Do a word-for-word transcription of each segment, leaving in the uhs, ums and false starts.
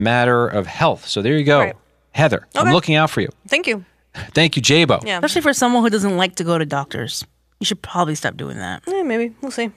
matter of health. So there you go. Right. Heather, Okay. I'm looking out for you. Thank you. Thank you, J-Bo. Yeah. Especially for someone who doesn't like to go to doctors. You should probably stop doing that. Eh, maybe. We'll see.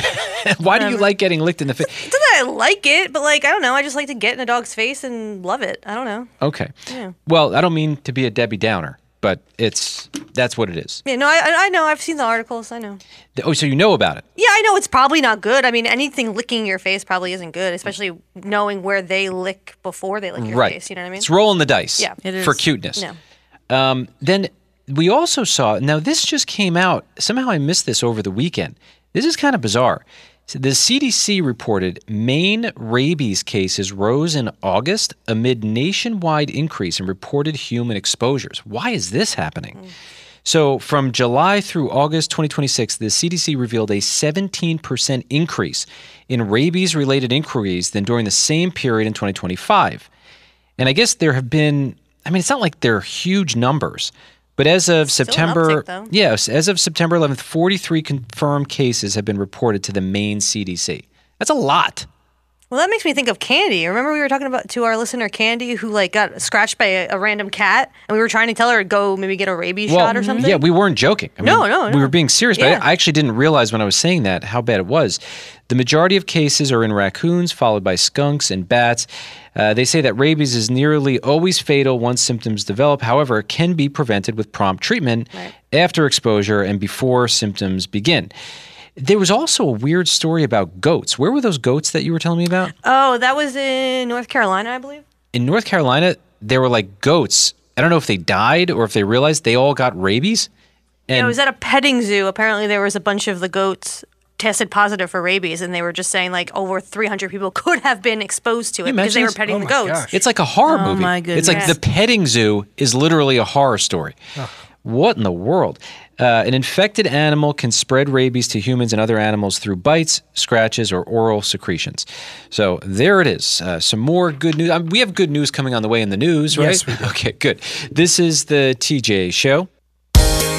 Why do you like getting licked in the face? Not that I like it, but like, I don't know. I just like to get in a dog's face and love it. I don't know. Okay. Yeah. Well, I don't mean to be a Debbie Downer, but it's that's what it is. Yeah, no, I, I know. I've seen the articles. I know. Oh, so you know about it. Yeah, I know it's probably not good. I mean, anything licking your face probably isn't good, especially knowing where they lick before they lick your Right. face. You know what I mean? It's rolling the dice Yeah. It for is. cuteness. No. Um, then we also saw, now this just came out, somehow I missed this over the weekend. This is kind of bizarre. So the C D C reported Maine rabies cases rose in August amid nationwide increase in reported human exposures. Why is this happening? Mm. So from July through August twenty twenty-six, the C D C revealed a seventeen percent increase in rabies-related inquiries than during the same period in twenty twenty-five. And I guess there have been, I mean, it's not like they're huge numbers, but as of Still an September, uptick, though. yes, as of September eleventh, forty-three confirmed cases have been reported to the Maine C D C. That's a lot. Well, that makes me think of Candy. Remember we were talking about to our listener Candy, who like got scratched by a, a random cat, and we were trying to tell her to go maybe get a rabies shot or something. Yeah, we weren't joking. I No, mean, no, We no. were being serious, Yeah. but I, I actually didn't realize when I was saying that how bad it was. The majority of cases are in raccoons, followed by skunks and bats. Uh, they say that rabies is nearly always fatal once symptoms develop. However, it can be prevented with prompt treatment Right. after exposure and before symptoms begin. There was also a weird story about goats. Where were those goats that you were telling me about? Oh, that was in North Carolina, I believe. In North Carolina, there were like goats. I don't know if they died or if they realized they all got rabies. And Yeah, it was at a petting zoo. Apparently, there was a bunch of the goats tested positive for rabies, and they were just saying like over three hundred people could have been exposed to it you because they were imagine petting Oh the my goats. gosh. it's like a horror Oh, movie. my It's like goodness. the petting zoo is literally a horror story. What in the world? Uh, an infected animal can spread rabies to humans and other animals through bites, scratches, or oral secretions. So there it is. Uh, some more good news. I mean, we have good news coming on the way in the news, right? Yes, we do. Okay, good. This is the T J Show.